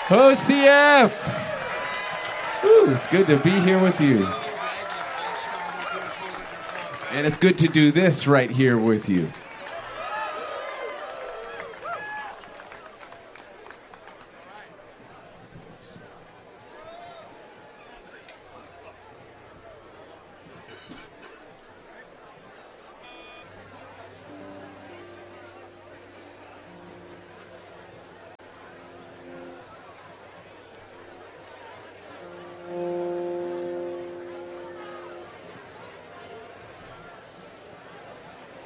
OCF! Ooh, it's good to be here with you. And it's good to do this right here with you.